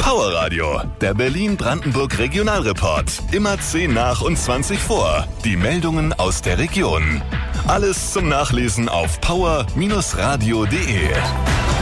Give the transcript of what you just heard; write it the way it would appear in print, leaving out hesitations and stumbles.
Power Radio, der Berlin-Brandenburg Regionalreport. Immer 10 nach und 20 vor. Die Meldungen aus der Region. Alles zum Nachlesen auf power-radio.de.